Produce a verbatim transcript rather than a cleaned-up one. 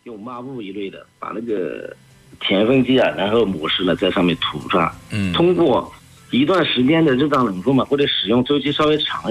用抹布一类的把那个填缝剂啊，然后抹湿了在上面涂上。 嗯， 通过一段时间的热胀冷缩嘛，或者使用周期稍微长